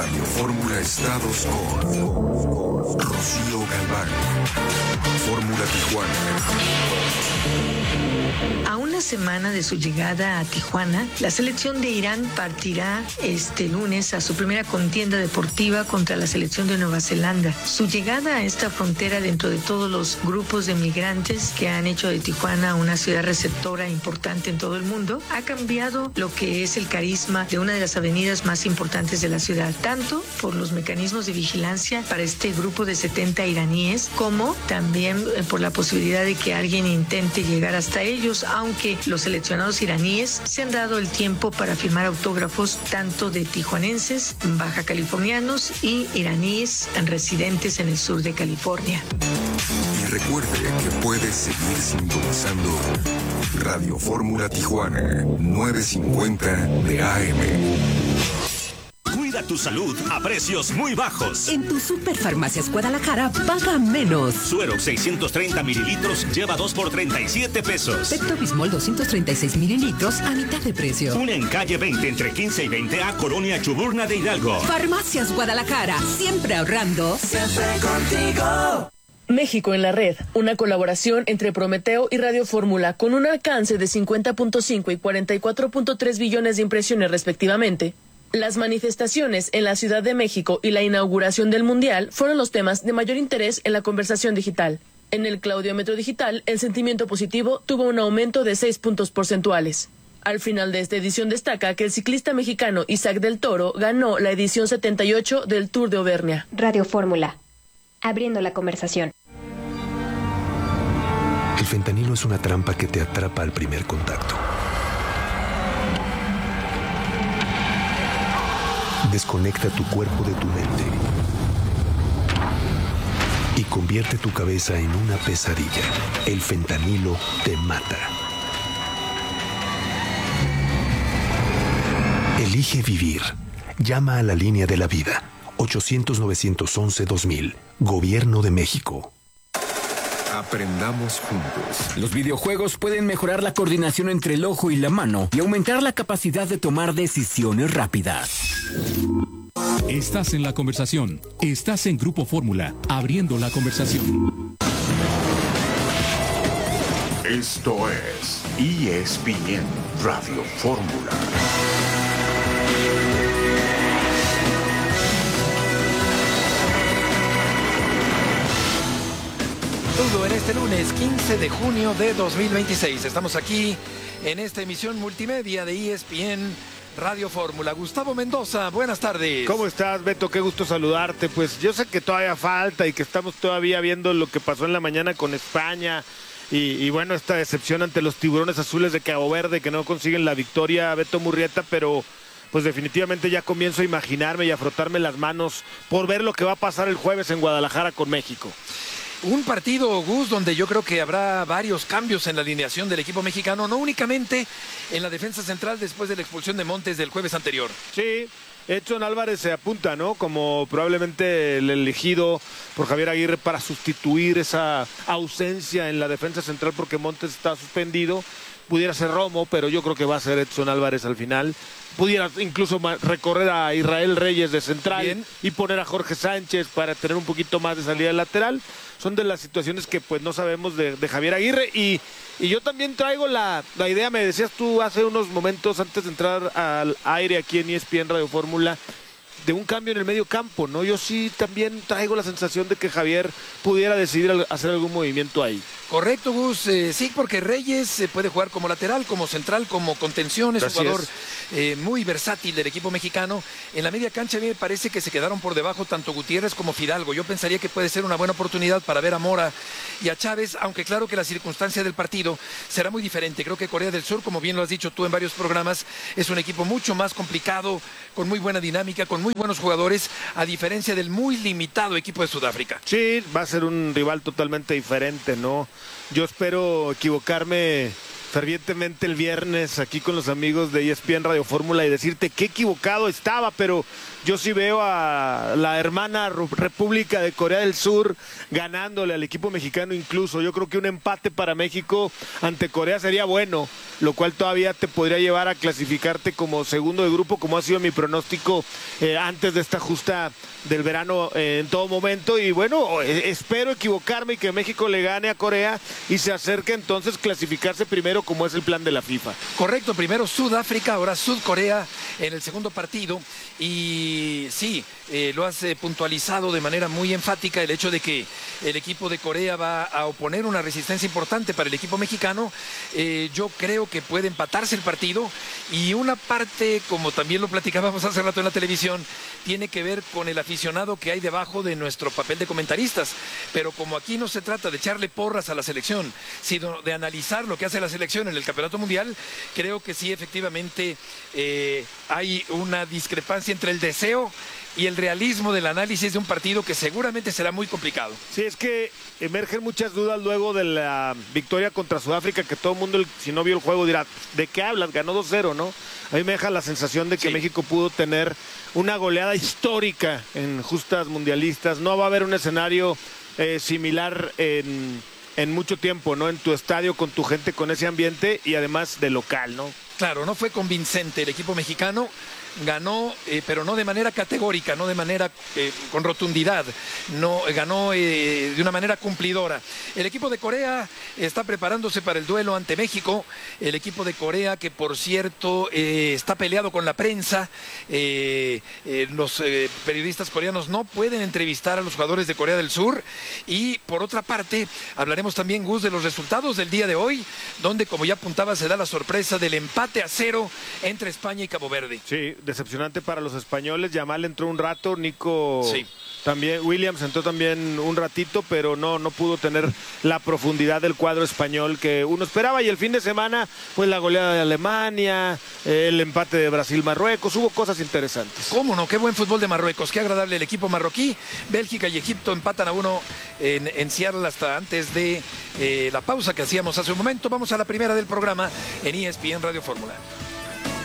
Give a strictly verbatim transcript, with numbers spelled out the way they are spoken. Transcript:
Radio Fórmula Estados con Rocío Galván. Fórmula Tijuana. A una semana de su llegada a Tijuana, la selección de Irán partirá este lunes a su primera contienda deportiva contra la selección de Nueva Zelanda. Su llegada a esta frontera, dentro de todos los grupos de migrantes que han hecho de Tijuana una ciudad receptora importante en todo el mundo, ha cambiado lo que es el carisma de una de las avenidas más importantes de la ciudad, tanto por los mecanismos de vigilancia para este grupo de setenta iraníes, como también por la posibilidad de que alguien intente llegar hasta ellos, aunque los seleccionados iraníes se han dado el tiempo para firmar autógrafos tanto de tijuanenses, baja californianos y iraníes residentes en el sur de California. Y recuerde que puede seguir sintonizando Radio Fórmula Tijuana novecientos cincuenta de A M. Cuida tu salud a precios muy bajos. En tu Superfarmacias Guadalajara, paga menos. Suero seiscientos treinta mililitros lleva dos por treinta y siete pesos. Pepto-Bismol doscientos treinta y seis mililitros a mitad de precio. Una en calle veinte entre quince y veinte a Colonia Chuburna de Hidalgo. Farmacias Guadalajara, siempre ahorrando. Siempre contigo. México en la red, una colaboración entre Prometeo y Radio Fórmula con un alcance de cincuenta punto cinco y cuarenta y cuatro punto tres billones de impresiones respectivamente. Las manifestaciones en la Ciudad de México y la inauguración del Mundial fueron los temas de mayor interés en la conversación digital. En el claudiómetro digital, el sentimiento positivo tuvo un aumento de seis puntos porcentuales. Al final de esta edición destaca que el ciclista mexicano Isaac del Toro ganó la edición setenta y ocho del Tour de Auvernia. Radio Fórmula, abriendo la conversación. El fentanilo es una trampa que te atrapa al primer contacto. Desconecta tu cuerpo de tu mente y convierte tu cabeza en una pesadilla. El fentanilo te mata. Elige vivir. Llama a la línea de la vida. ochocientos, novecientos once, dos mil. Gobierno de México. Aprendamos juntos. Los videojuegos pueden mejorar la coordinación entre el ojo y la mano y aumentar la capacidad de tomar decisiones rápidas. Estás en la conversación. Estás en Grupo Fórmula, abriendo la conversación. Esto es E S P N Radio Fórmula. Todo en este lunes quince de junio de dos mil veintiséis. Estamos aquí en esta emisión multimedia de E S P N Radio Fórmula. Gustavo Mendoza, buenas tardes. ¿Cómo estás, Beto? Qué gusto saludarte. Pues yo sé que todavía falta y que estamos todavía viendo lo que pasó en la mañana con España y, y bueno, esta decepción ante los Tiburones Azules de Cabo Verde que no consiguen la victoria, Beto Murrieta, pero pues definitivamente ya comienzo a imaginarme y a frotarme las manos por ver lo que va a pasar el jueves en Guadalajara con México. Un partido, Gus, donde yo creo que habrá varios cambios en la alineación del equipo mexicano, no únicamente en la defensa central después de la expulsión de Montes del jueves anterior. Sí, Edson Álvarez se apunta, ¿no? Como probablemente el elegido por Javier Aguirre para sustituir esa ausencia en la defensa central porque Montes está suspendido. Pudiera ser Romo, pero yo creo que va a ser Edson Álvarez al final. Pudiera incluso recorrer a Israel Reyes de central. Bien. Y poner a Jorge Sánchez para tener un poquito más de salida lateral. Son de las situaciones que pues no sabemos de, de Javier Aguirre. Y, y yo también traigo la, la idea, me decías tú hace unos momentos antes de entrar al aire aquí en E S P N Radio Fórmula, de un cambio en el medio campo, ¿no? Yo sí también traigo la sensación de que Javier pudiera decidir hacer algún movimiento ahí. Correcto, Gus, eh, sí, porque Reyes eh, puede jugar como lateral, como central, como contención, es un jugador eh, muy versátil del equipo mexicano. En la media cancha a mí me parece que se quedaron por debajo tanto Gutiérrez como Fidalgo. Yo pensaría que puede ser una buena oportunidad para ver a Mora y a Chávez, aunque claro que la circunstancia del partido será muy diferente. Creo que Corea del Sur, como bien lo has dicho tú en varios programas, es un equipo mucho más complicado, con muy buena dinámica, con muy buenos jugadores, a diferencia del muy limitado equipo de Sudáfrica. Sí, va a ser un rival totalmente diferente, ¿no? Yo espero equivocarme fervientemente el viernes aquí con los amigos de E S P N Radio Fórmula y decirte qué equivocado estaba, pero yo sí veo a la hermana República de Corea del Sur ganándole al equipo mexicano incluso. Yo creo que un empate para México ante Corea sería bueno, lo cual todavía te podría llevar a clasificarte como segundo de grupo, como ha sido mi pronóstico eh, antes de esta justa del verano eh, en todo momento. Y bueno, eh, espero equivocarme y que México le gane a Corea y se acerque entonces clasificarse primero, como es el plan de la FIFA. Correcto, primero Sudáfrica, ahora Sudcorea en el segundo partido. Y sí, eh, lo has eh, puntualizado de manera muy enfática, el hecho de que el equipo de Corea va a oponer una resistencia importante para el equipo mexicano. Eh, yo creo que puede empatarse el partido, y una parte, como también lo platicábamos hace rato en la televisión, tiene que ver con el aficionado que hay debajo de nuestro papel de comentaristas. Pero como aquí no se trata de echarle porras a la selección, sino de analizar lo que hace la selección en el Campeonato Mundial, creo que sí, efectivamente, eh, hay una discrepancia entre el deseo y el realismo del análisis de un partido que seguramente será muy complicado. Sí, es que emergen muchas dudas luego de la victoria contra Sudáfrica, que todo el mundo, si no vio el juego, dirá, ¿de qué hablas? Ganó dos cero, ¿no? A mí me deja la sensación de que sí, México pudo tener una goleada histórica en justas mundialistas. No va a haber un escenario eh, similar en, en mucho tiempo, ¿no? En tu estadio, con tu gente, con ese ambiente, y además de local, ¿no? Claro, no fue convincente el equipo mexicano. Ganó, eh, pero no de manera categórica, no de manera eh, con rotundidad, no, eh, ganó eh, de una manera cumplidora. El equipo de Corea está preparándose para el duelo ante México, el equipo de Corea que, por cierto, eh, está peleado con la prensa. eh, eh, los eh, periodistas coreanos no pueden entrevistar a los jugadores de Corea del Sur. Y por otra parte, hablaremos también, Gus, de los resultados del día de hoy, donde, como ya apuntaba, se da la sorpresa del empate a cero entre España y Cabo Verde. Sí, decepcionante para los españoles. Yamal entró un rato, Nico sí. también, Williams entró también un ratito, pero no, no pudo tener la profundidad del cuadro español que uno esperaba. Y el fin de semana, pues la goleada de Alemania, el empate de Brasil-Marruecos, hubo cosas interesantes. ¿Cómo no? Qué buen fútbol de Marruecos, qué agradable el equipo marroquí. Bélgica y Egipto empatan a uno en, en Seattle hasta antes de eh, la pausa que hacíamos hace un momento. Vamos a la primera del programa en E S P N Radio Fórmula.